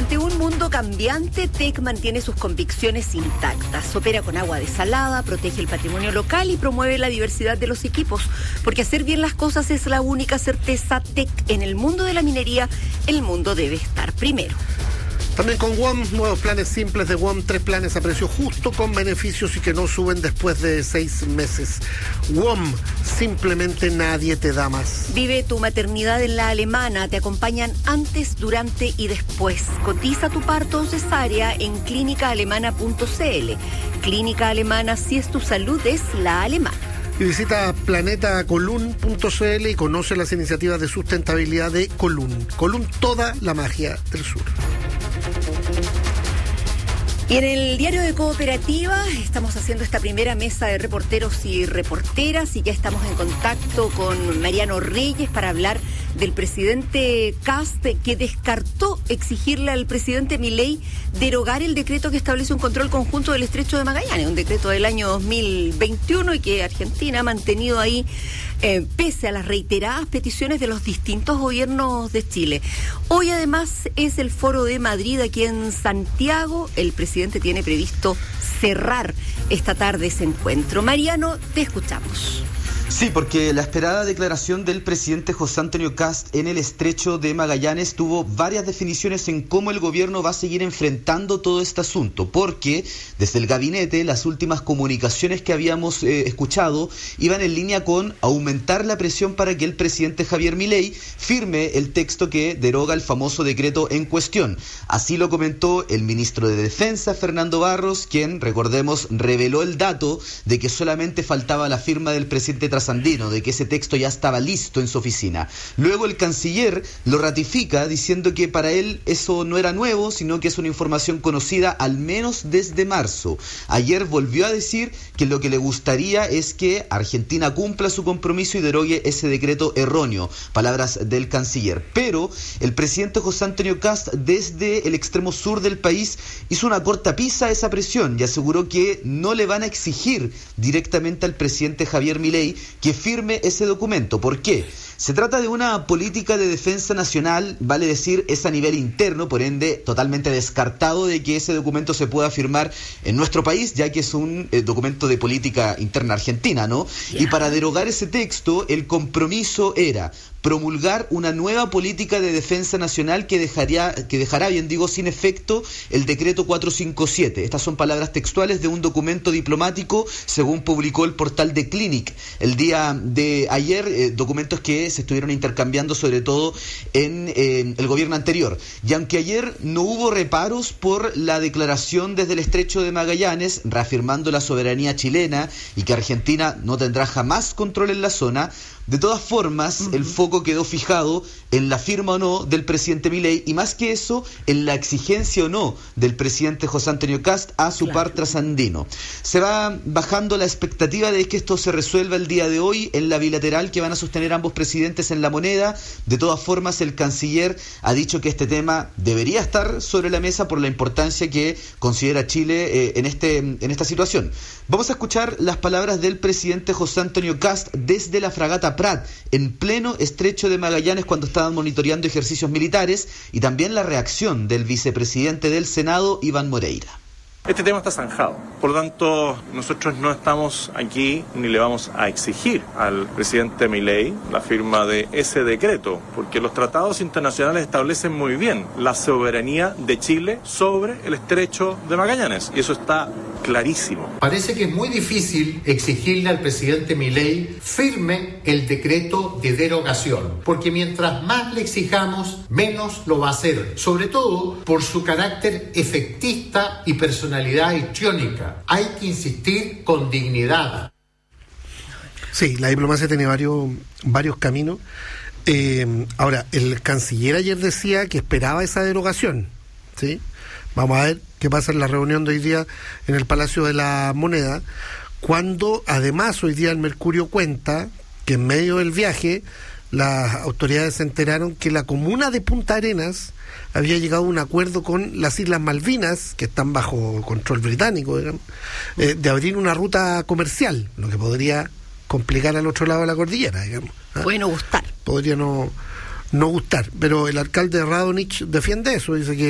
Ante un mundo cambiante, TEC mantiene sus convicciones intactas. Opera con agua desalada, protege el patrimonio local y promueve la diversidad de los equipos. Porque hacer bien las cosas es la única certeza. TEC, en el mundo de la minería, el mundo debe estar primero. También con WOM, nuevos planes simples de WOM, 3 planes a precio justo con beneficios y que no suben después de 6 meses. WOM, simplemente nadie te da más. Vive tu maternidad en La Alemana, te acompañan antes, durante y después. Cotiza tu parto o cesárea en clínicaalemana.cl. Clínica Alemana, si es tu salud, es La Alemana. Y visita planetacolun.cl y conoce las iniciativas de sustentabilidad de Colun. Colun, toda la magia del sur. Y en el diario de Cooperativa estamos haciendo esta primera mesa de reporteros y reporteras y ya estamos en contacto con Mariano Reyes para hablar del presidente Kast, que descartó exigirle al presidente Milei derogar el decreto que establece un control conjunto del Estrecho de Magallanes, un decreto del año 2021 y que Argentina ha mantenido ahí pese a las reiteradas peticiones de los distintos gobiernos de Chile. Hoy además es el Foro de Madrid aquí en Santiago. El presidente tiene previsto cerrar esta tarde ese encuentro. Mariano, te escuchamos. Sí, porque la esperada declaración del presidente José Antonio Kast en el Estrecho de Magallanes tuvo varias definiciones en cómo el gobierno va a seguir enfrentando todo este asunto, porque desde el gabinete las últimas comunicaciones que habíamos escuchado iban en línea con aumentar la presión para que el presidente Javier Milei firme el texto que deroga el famoso decreto en cuestión. Así lo comentó el ministro de Defensa, Fernando Barros, quien, recordemos, reveló el dato de que solamente faltaba la firma del presidente Trasandino, de que ese texto ya estaba listo en su oficina. Luego el canciller lo ratifica diciendo que para él eso no era nuevo, sino que es una información conocida al menos desde marzo. Ayer volvió a decir que lo que le gustaría es que Argentina cumpla su compromiso y derogue ese decreto erróneo. Palabras del canciller. Pero el presidente José Antonio Kast, desde el extremo sur del país, hizo una cortapisa a esa presión y aseguró que no le van a exigir directamente al presidente Javier Milei que firme ese documento. ¿Por qué? Se trata de una política de defensa nacional, vale decir, es a nivel interno, por ende, totalmente descartado de que ese documento se pueda firmar en nuestro país, ya que es un documento de política interna argentina, ¿no? Yeah. Y para derogar ese texto, el compromiso era promulgar una nueva política de defensa nacional que dejará, bien digo, sin efecto el decreto 457. Estas son palabras textuales de un documento diplomático, según publicó el portal de Clinic el día de ayer, documentos que se estuvieron intercambiando sobre todo en el gobierno anterior. Y aunque ayer no hubo reparos por la declaración desde el Estrecho de Magallanes, reafirmando la soberanía chilena y que Argentina no tendrá jamás control en la zona, de todas formas, el foco quedó fijado en la firma o no del presidente Milei y más que eso, en la exigencia o no del presidente José Antonio Kast a su par trasandino. Se va bajando la expectativa de que esto se resuelva el día de hoy en la bilateral que van a sostener ambos presidentes en La Moneda. De todas formas, el canciller ha dicho que este tema debería estar sobre la mesa por la importancia que considera Chile en esta situación. Vamos a escuchar las palabras del presidente José Antonio Kast desde la fragata Prat, en pleno Estrecho de Magallanes, cuando estaban monitoreando ejercicios militares, y también la reacción del vicepresidente del Senado, Iván Moreira. Este tema está zanjado, por lo tanto nosotros no estamos aquí ni le vamos a exigir al presidente Milei la firma de ese decreto, porque los tratados internacionales establecen muy bien la soberanía de Chile sobre el Estrecho de Magallanes, y eso está clarísimo. Parece que es muy difícil exigirle al presidente Milei firme el decreto de derogación, porque mientras más le exijamos, menos lo va a hacer, sobre todo por su carácter efectista y personalidad histriónica. Hay que insistir con dignidad. Sí, la diplomacia tiene varios caminos. Ahora, el canciller ayer decía que esperaba esa derogación, ¿sí? Vamos a ver qué pasa en la reunión de hoy día en el Palacio de la Moneda, cuando además hoy día el Mercurio cuenta que en medio del viaje las autoridades se enteraron que la comuna de Punta Arenas había llegado a un acuerdo con las Islas Malvinas, que están bajo control británico, digamos, de abrir una ruta comercial, lo que podría complicar al otro lado de la cordillera, digamos. Puede no gustar. Podría no gustar, pero el alcalde Radonich defiende eso, dice que